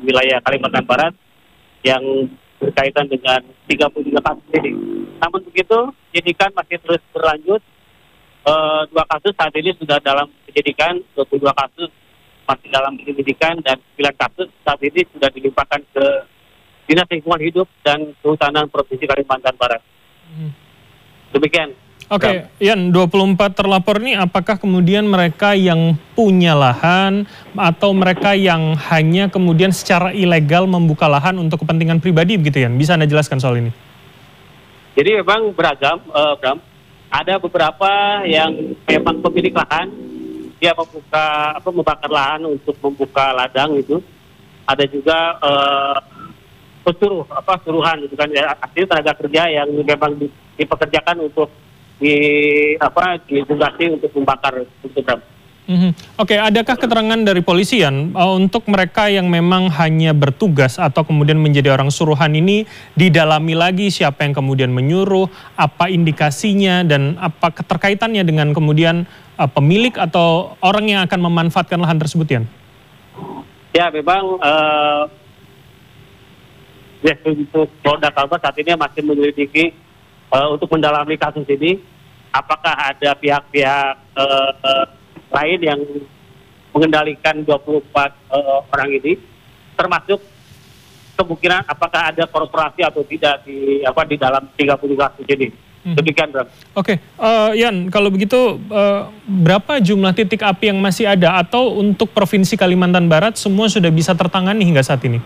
wilayah Kalimantan Barat yang berkaitan dengan 33 kasus ini. Namun begitu, penyidikan masih terus berlanjut. 2 kasus saat ini sudah dalam penyidikan, 22 kasus masih dalam penyidikan, dan 9 kasus saat ini sudah dilimpahkan ke Dinas Lingkungan Hidup dan Kehutanan Provinsi Kalimantan Barat. Demikian. Oke, Yan, 24 terlapor ini apakah kemudian mereka yang punya lahan atau mereka yang hanya kemudian secara ilegal membuka lahan untuk kepentingan pribadi begitu, Yan? Bisa Anda jelaskan soal ini? Jadi memang beragam, Bram. Ada beberapa yang memang pemilik lahan, dia membakar lahan untuk membuka ladang itu. Ada juga suruhan gitu kan, ya, artinya tenaga kerja yang memang dipekerjakan untuk ditugasi untuk membakar itu, Bram. Oke, adakah keterangan dari polisi, Yan, untuk mereka yang memang hanya bertugas atau kemudian menjadi orang suruhan ini didalami lagi siapa yang kemudian menyuruh, apa indikasinya, dan apa keterkaitannya dengan kemudian pemilik atau orang yang akan memanfaatkan lahan tersebut, Yan? Ya, memang untuk Polda Kalbar saat ini masih menyelidiki untuk mendalami kasus ini, apakah ada pihak-pihak lain yang mengendalikan 24 orang ini, termasuk kemungkinan apakah ada korporasi atau tidak di dalam 30 kasus ini. Demikian, Bram. Oke, Yan, kalau begitu berapa jumlah titik api yang masih ada, atau untuk Provinsi Kalimantan Barat semua sudah bisa tertangani hingga saat ini?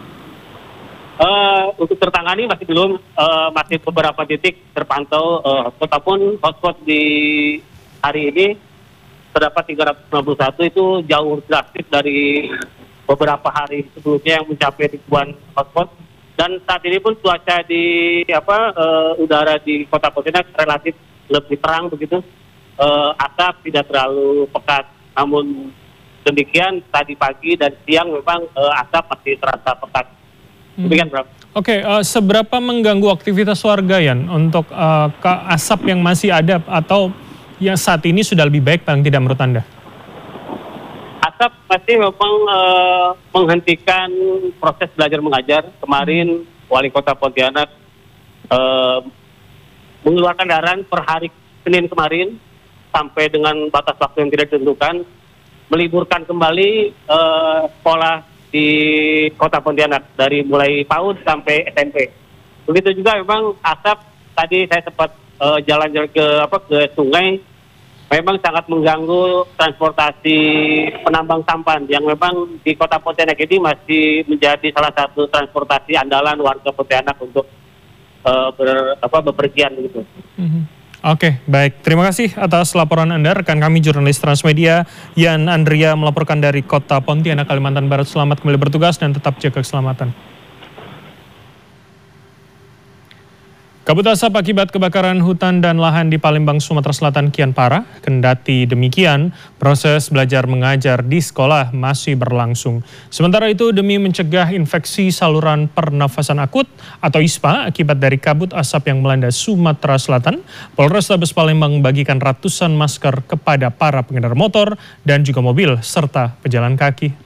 Untuk tertangani masih belum, masih beberapa titik terpantau hotspot, ataupun hotspot di hari ini terdapat 391, itu jauh drastis dari beberapa hari sebelumnya yang mencapai ribuan hotspot. Dan saat ini pun cuaca di udara di Kota Pontianak relatif lebih terang begitu, asap tidak terlalu pekat. Namun demikian tadi pagi dan siang memang asap masih terasa pekat. Demikian, Bro. Oke, seberapa mengganggu aktivitas warga, Yan, untuk asap yang masih ada, atau yang saat ini sudah lebih baik paling tidak menurut Anda? Asap pasti memang menghentikan proses belajar mengajar. Kemarin Wali Kota Pontianak mengeluarkan edaran per hari Senin kemarin sampai dengan batas waktu yang tidak ditentukan, meliburkan kembali sekolah di Kota Pontianak dari mulai PAUD sampai SMP. Begitu juga memang asap, tadi saya sempat jalan-jalan ke sungai, memang sangat mengganggu transportasi penambang sampan yang memang di Kota Pontianak ini masih menjadi salah satu transportasi andalan warga Pontianak untuk bepergian gitu. Oke, baik. Terima kasih atas laporan Anda, rekan kami jurnalis Transmedia Yan Andria melaporkan dari Kota Pontianak, Kalimantan Barat. Selamat kembali bertugas dan tetap jaga keselamatan. Kabut asap akibat kebakaran hutan dan lahan di Palembang, Sumatera Selatan kian parah. Kendati demikian, proses belajar mengajar di sekolah masih berlangsung. Sementara itu, demi mencegah infeksi saluran pernafasan akut atau ISPA akibat dari kabut asap yang melanda Sumatera Selatan, Polrestabes Palembang membagikan ratusan masker kepada para pengendara motor dan juga mobil serta pejalan kaki.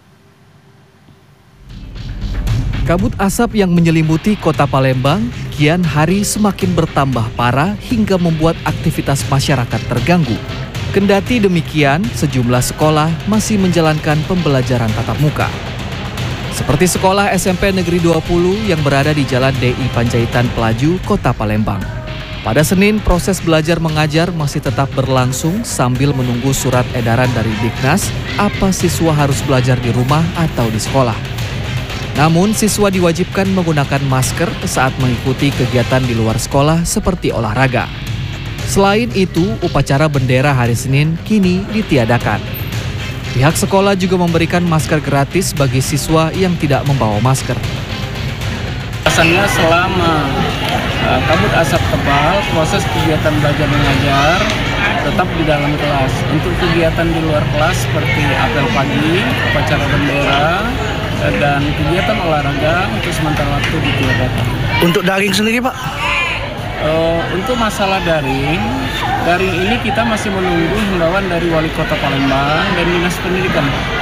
Kabut asap yang menyelimuti kota Palembang kian hari semakin bertambah parah hingga membuat aktivitas masyarakat terganggu. Kendati demikian, sejumlah sekolah masih menjalankan pembelajaran tatap muka. Seperti sekolah SMP Negeri 20 yang berada di Jalan DI Panjaitan Pelaju, Kota Palembang. Pada Senin, proses belajar mengajar masih tetap berlangsung sambil menunggu surat edaran dari Diknas apa siswa harus belajar di rumah atau di sekolah. Namun, siswa diwajibkan menggunakan masker saat mengikuti kegiatan di luar sekolah seperti olahraga. Selain itu, upacara bendera hari Senin kini ditiadakan. Pihak sekolah juga memberikan masker gratis bagi siswa yang tidak membawa masker. Alasannya selama kabut asap tebal, proses kegiatan belajar mengajar tetap di dalam kelas. Untuk kegiatan di luar kelas seperti apel pagi, upacara bendera, dan kegiatan olahraga untuk sementara waktu ditiadakan. Untuk daring sendiri, Pak? Untuk masalah daring ini kita masih menunggu himbauan dari Wali Kota Palembang dan Dinas Pendidikan.